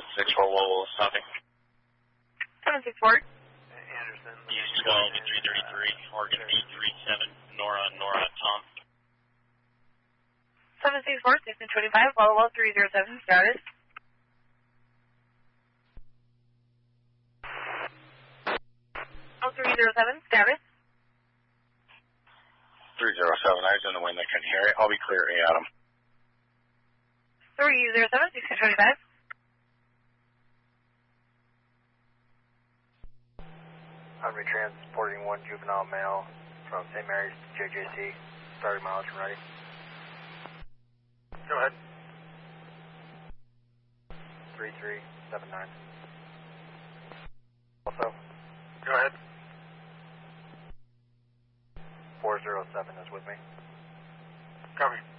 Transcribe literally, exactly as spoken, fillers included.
six four Lowell, stopping. seven six four. Anderson. East twelve to three thirty-three, Oregon eight three seven, Nora, Nora, Tom. seven six four, six twenty-five, Lowell three zero seven, status. Oh, three zero seven, status. three zero seven, I was in the wind, I couldn't hear it. I'll be clear, A Adam. three zero seven, six twenty-five. I'm retransporting one juvenile male from Saint Mary's to J J C. Starting mileage and ready. Go ahead. three three seven nine. Also. Go ahead. four zero seven is with me. Copy.